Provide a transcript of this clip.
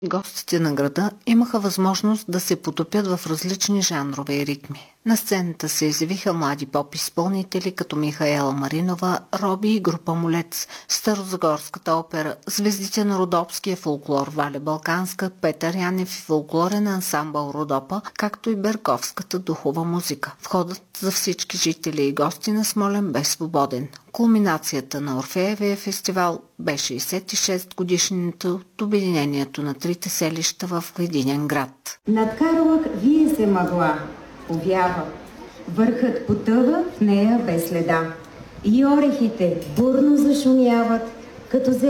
Гостите на града имаха възможност да се потопят в различни жанрове и ритми. На сцената се изявиха млади поп-изпълнители като Михаела Маринова, Роби и група Молец, Старозагорската опера, звездите на родопския фолклор Валя Балканска, Петър Янев и фолклорен ансамбъл Родопа, както и берковската духова музика. Входът за всички жители и гости на Смолян бе свободен. Кулминацията на Орфеевия фестивал бе 66 годишнината от обединението на трите селища в единен град. Над Карлък вие се мъгла, повява. Върхът потъва в нея без следа. И орехите бурно зашумяват, като